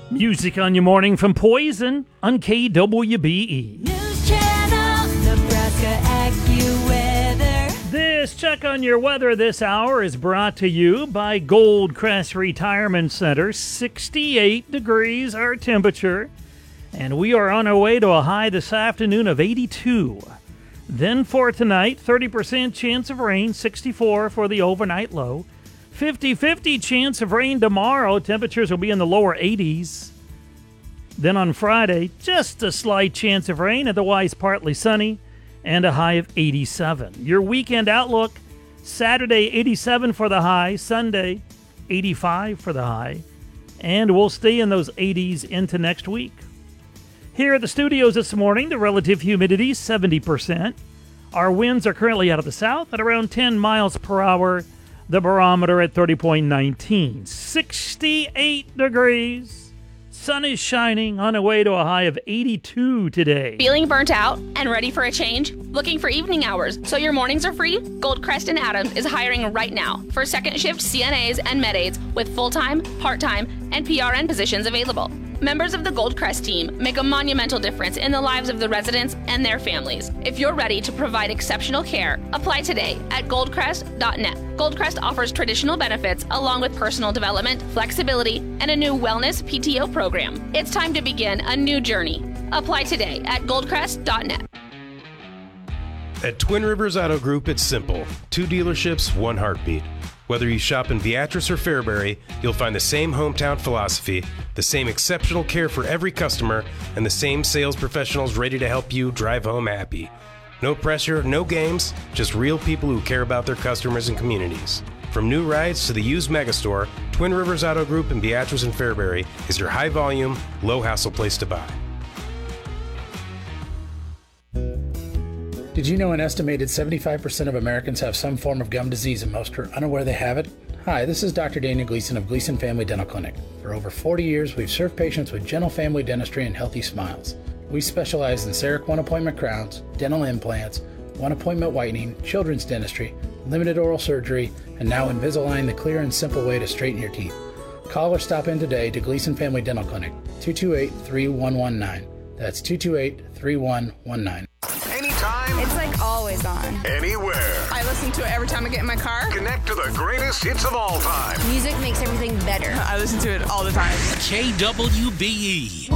Music on your morning from Poison on KWBE. News Channel, Nebraska AccuWeather. This check on your weather this hour is brought to you by Goldcrest Retirement Center. 68 degrees our temperature, and we are on our way to a high this afternoon of 82. Then for tonight, 30% chance of rain, 64 for the overnight low. 50-50 chance of rain tomorrow. Temperatures will be in the lower 80s. Then on Friday, just a slight chance of rain, otherwise partly sunny, and a high of 87. Your weekend outlook, Saturday 87 for the high, Sunday 85 for the high, and we'll stay in those 80s into next week. Here at the studios this morning, the relative humidity 70%. Our winds are currently out of the south at around 10 miles per hour. The barometer at 30.19. 68 degrees. Sun is shining, on our way to a high of 82 today. Feeling burnt out and ready for a change? Looking for evening hours so your mornings are free? Goldcrest and Adams is hiring right now for second shift CNAs and med-aides with full-time, part-time, and PRN positions available. Members of the Goldcrest team make a monumental difference in the lives of the residents and their families. If you're ready to provide exceptional care, apply today at goldcrest.net. Goldcrest offers traditional benefits along with personal development, flexibility, and a new wellness PTO program. It's time to begin a new journey. Apply today at goldcrest.net. At Twin Rivers Auto Group, it's simple. 2 dealerships, 1 heartbeat. Whether you shop in Beatrice or Fairbury, you'll find the same hometown philosophy, the same exceptional care for every customer, and the same sales professionals ready to help you drive home happy. No pressure, no games, just real people who care about their customers and communities. From new rides to the used megastore, Twin Rivers Auto Group in Beatrice and Fairbury is your high-volume, low-hassle place to buy. Did you know an estimated 75% of Americans have some form of gum disease and most are unaware they have it? Hi, this is Dr. Daniel Gleason of Gleason Family Dental Clinic. For over 40 years, we've served patients with gentle family dentistry and healthy smiles. We specialize in CEREC one-appointment crowns, dental implants, one-appointment whitening, children's dentistry, limited oral surgery, and now Invisalign, the clear and simple way to straighten your teeth. Call or stop in today to Gleason Family Dental Clinic, 228-3119. That's 228-3119. Anytime. It's like always on. Anywhere. I listen to it every time I get in my car. Connect to the greatest hits of all time. Music makes everything better. I listen to it all the time. KWBE.